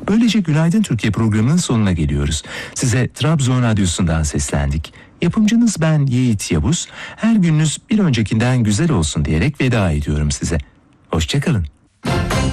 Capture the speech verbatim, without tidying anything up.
Böylece Günaydın Türkiye programının sonuna geliyoruz. Size Trabzon Radyosu'ndan seslendik. Yapımcınız ben Yiğit Yavuz. Her gününüz bir öncekinden güzel olsun diyerek veda ediyorum size. Hoşçakalın.